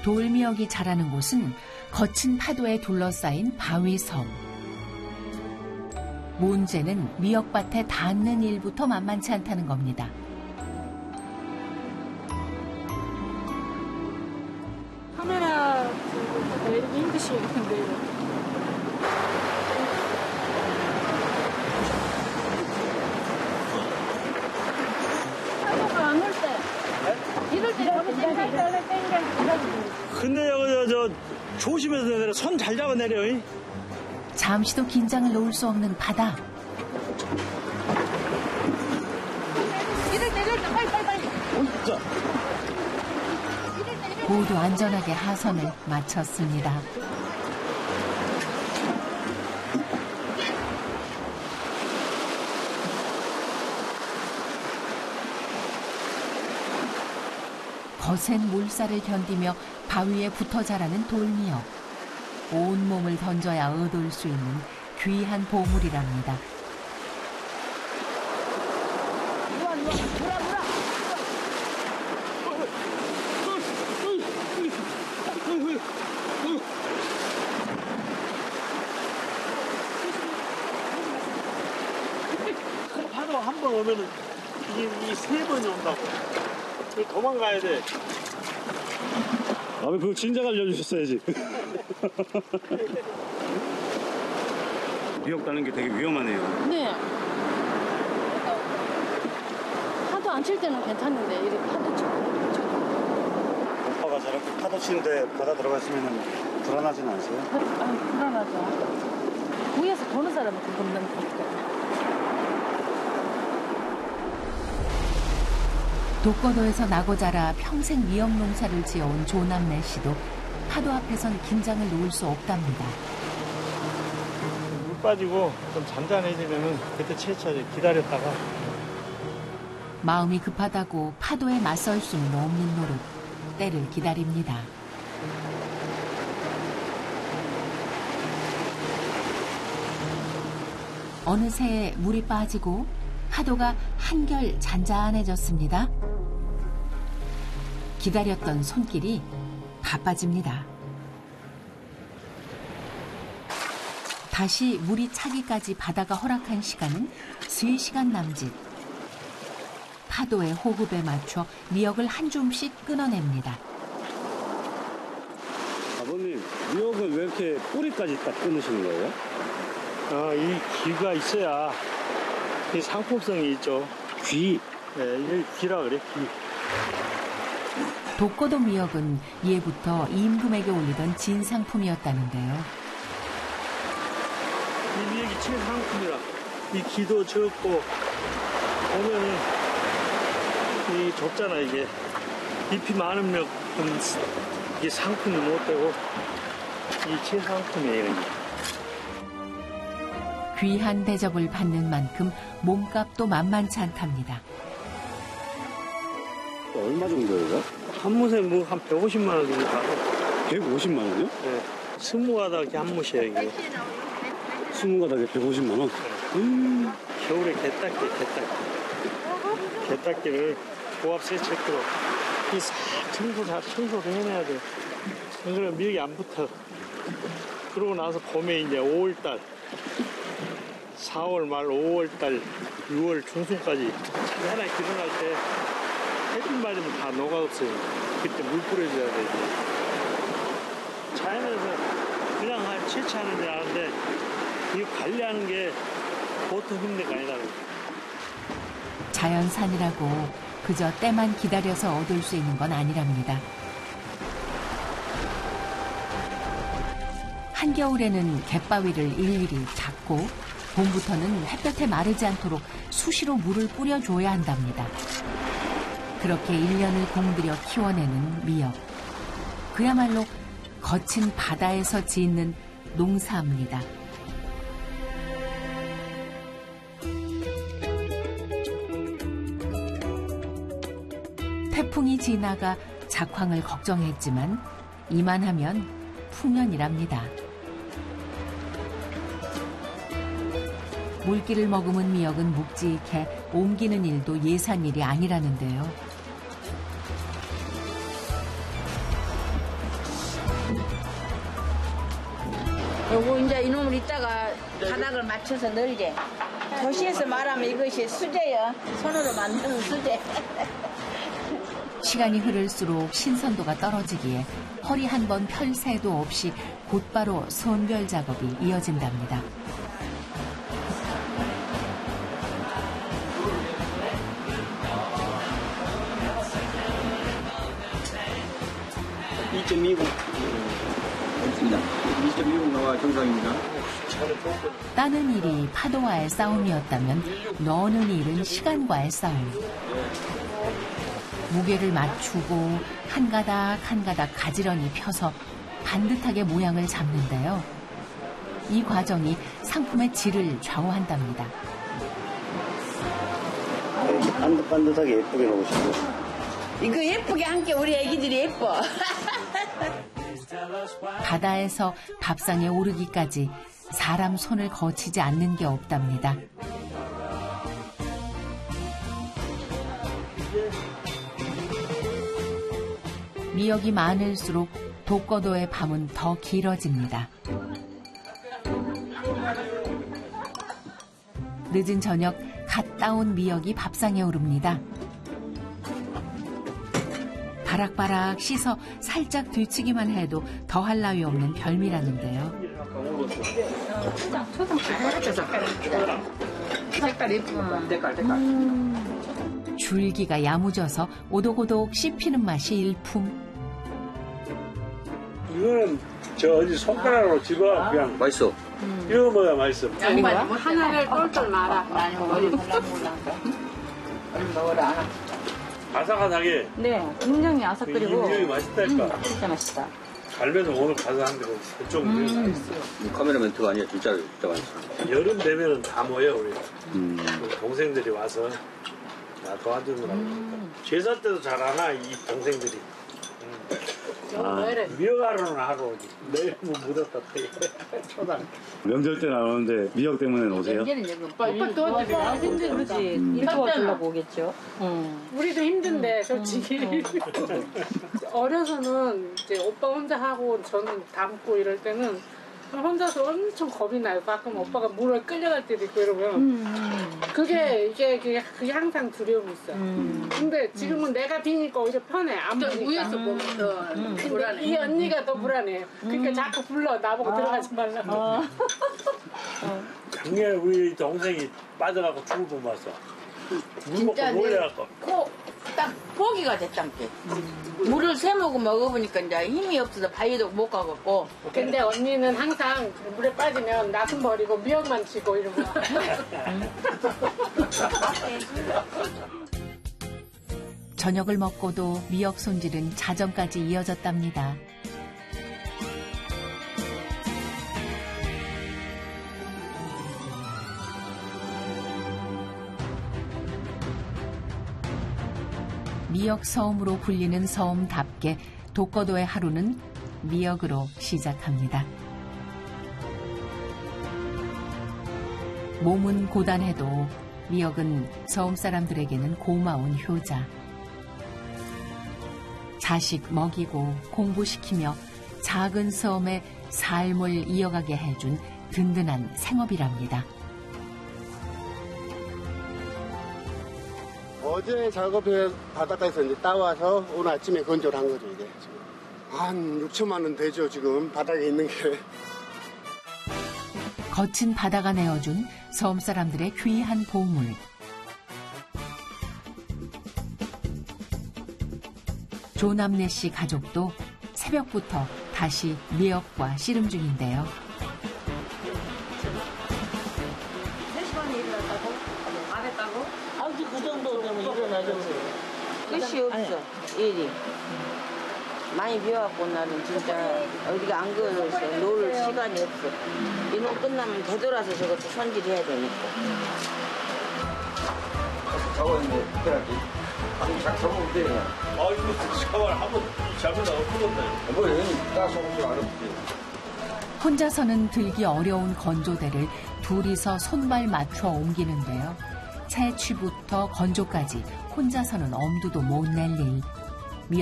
돌미역이 자라는 곳은 거친 파도에 둘러싸인 바위섬. 문제는 미역밭에 닿는 일부터 만만치 않다는 겁니다. 카메라 왜 이렇게 힘드시요 근데 파도가 안 올 때, 이럴 때 너무 쌩쌩 근데 저 조심해서 내려. 손 잘 잡아 내려. 잠시도 긴장을 놓을 수 없는 바다. 이럴 때 빨리. 모두 안전하게 하선을 마쳤습니다. 거센 물살을 견디며 바위에 붙어 자라는 돌미역. 온몸을 던져야 얻을 수 있는 귀한 보물이랍니다. 파도 한 번 오면은 이 세 번이 온다고. 도망가야 돼. 아, 그거 진작 알려주셨어야지. 미역 따는 게 되게 위험하네요. 네. 파도 안 칠 때는 괜찮은데 이렇게 파도 치고. 오빠가 저렇게 파도 치는데 바다 들어갔으면 불안하진 않으세요? 불안하죠. 위에서 보는 사람은 겁나는 것 같아요. 독거도에서 나고 자라 평생 미역 농사를 지어온 조남래 씨도 파도 앞에선 긴장을 놓을 수 없답니다. 물 빠지고 좀 잔잔해지면은 그때 채취하지. 기다렸다가. 마음이 급하다고 파도에 맞설 수는 없는 노릇. 때를 기다립니다. 어느새 물이 빠지고 파도가 한결 잔잔해졌습니다. 기다렸던 손길이 바빠집니다. 다시 물이 차기까지 바다가 허락한 시간은 3시간 남짓. 파도의 호흡에 맞춰 미역을 한 줌씩 끊어냅니다. 아버님, 미역은 왜 이렇게 뿌리까지 딱 끊으시는 거예요? 이 귀가 있어야 이 상품성이 있죠. 귀? 네, 이게 귀라 그래, 귀. 독거도 미역은 예부터 임금에게 올리던 진상품이었다는데요. 이 미역이 최상품이라. 이 귀도 적고 보면은 이 좁잖아 이게. 잎이 많은 미역은 이게 상품이 못 되고 이 최상품이에요. 이게. 귀한 대접을 받는 만큼 몸값도 만만치 않답니다. 얼마 정도예요? 한 무새 뭐 한 150만 원 정도 가고. 150만 원이요? 네. 20가닥이 한 무새예요, 이게. 20가닥에 150만 원? 겨울에 개딱지. 개딱지를 고압 세척기로 이 싹 청소도 해내야 돼. 그러면 미역이 안 붙어. 그러고 나서 봄에 이제 5월달, 4월 말 5월달, 6월 중순까지 찬란하게 일어날 때 햇빛 맞으면 다 녹아 없어요. 그때 물 뿌려줘야 되지. 자연에서 그냥 채취하는 줄 아는데 이거 관리하는 게 보통 힘든 게 아니라고. 자연산이라고 그저 때만 기다려서 얻을 수 있는 건 아니랍니다. 한겨울에는 갯바위를 일일이 닦고 봄부터는 햇볕에 마르지 않도록 수시로 물을 뿌려줘야 한답니다. 그렇게 1년을 공들여 키워내는 미역. 그야말로 거친 바다에서 짓는 농사입니다. 태풍이 지나가 작황을 걱정했지만 이만하면 풍년이랍니다. 물기를 머금은 미역은 묵직해 옮기는 일도 예산일이 아니라는데요. 요거 이제 이놈을 이따가 바닥을 맞춰서 널게. 도시에서 말하면 이것이 수제요. 손으로 만드는 수제. 시간이 흐를수록 신선도가 떨어지기에 허리 한 번 펼 새도 없이 곧바로 선별 작업이 이어진답니다. 있습니다. 2.20 나와 정상입니다. 따는 일이 파도와의 싸움이었다면 너는 일은 시간과의 싸움. 무게를 맞추고 한 가닥 한 가닥 가지런히 펴서 반듯하게 모양을 잡는데요. 이 과정이 상품의 질을 좌우한답니다. 반듯반듯하게 예쁘게 넣으시고. 이거 예쁘게 한 게 우리 애기들이 예뻐. 바다에서 밥상에 오르기까지 사람 손을 거치지 않는 게 없답니다. 미역이 많을수록 독거도의 밤은 더 길어집니다. 늦은 저녁 갓 따온 미역이 밥상에 오릅니다. 바락바락 씻어 살짝 뒤치기만 해도 더할 나위 없는 별미라는데요. 색깔 예쁘다. 색깔. 줄기가 야무져서 오독오독 씹히는 맛이 일품. 이거는 저 어디 손가락으로 집어 그냥 맛있어. 이거 뭐야 맛있어. 하나를 똘똘 말아. 아삭아삭해. 네, 굉장히 아삭거리고. 인정이 맛있다니까. 진짜 맛있다. 갈매도 오늘 가서한데 그쪽 맛있어. 카메라 멘트가 아니야. 진짜 맛있어. 여름 되면은 다 모여 우리. 동생들이 와서 나 도와주느라고. 제사 때도 잘 안 와 이 동생들이. 미역하러는 하러 오지. 내일 뭐 묻었다 초당. 명절 때 나오는데 미역 때문에 오세요? 오빠 도와주기가 힘들지. 일 도와주려고 오겠죠. 우리도 힘든데 솔직히. 어려서는 이제 오빠 혼자 하고 저는 담고 이럴 때는 혼자서 엄청 겁이 나요. 가끔 오빠가 물에 끌려갈 때도 있고 이러면 그게 항상 두려움이 있어요. 근데 지금은 내가 비니까 오히려 편해. 안 보니까. 위에서 보면 더 불안해. 이 언니가 더 불안해. 그러니까 자꾸 불러 나보고 들어가지 말라고. 작년에 우리 동생이 빠져가고 죽을 뻔봤어. 물 먹고 놀래갖고. 딱 포기가 됐단게. 물을 새 모금 먹어보니까 이제 힘이 없어서 바위도 못 가갖고. 근데 언니는 항상 물에 빠지면 나순 버리고 미역만 치고 이러고. 저녁을 먹고도 미역 손질은 자정까지 이어졌답니다. 미역 섬으로 불리는 섬답게 독거도의 하루는 미역으로 시작합니다. 몸은 고단해도 미역은 섬 사람들에게는 고마운 효자. 자식 먹이고 공부시키며 작은 섬의 삶을 이어가게 해준 든든한 생업이랍니다. 어제 작업해 바닷가에서 이제 따와서 오늘 아침에 건조를 한 거죠, 이게. 한 6천만 원 되죠, 지금 바닥에 있는 게. 거친 바다가 내어준 섬 사람들의 귀한 보물. 조남래 씨 가족도 새벽부터 다시 미역과 씨름 중인데요. 3시간에 일어났다고? 안 했다고? 아직 그 정도 되면 일어나죠. 끝이 없어, 일이. 많이 비워갖고 나는 진짜 어디가 안 걸어서 놀 시간이 없어. 이놈 끝나면 되돌아서 저것도 손질해야 되니까. 작업인데 특별하지. 작업을 돼. 이거 샤워를 한번 잘못하고 엎어졌다. 뭐 얘는 따서 오지 않았지. 혼자서는 들기 어려운 건조대를 둘이서 손발 맞춰 옮기는데요. 채취부터 건조까지 혼자서는 엄두도 못 낼 일.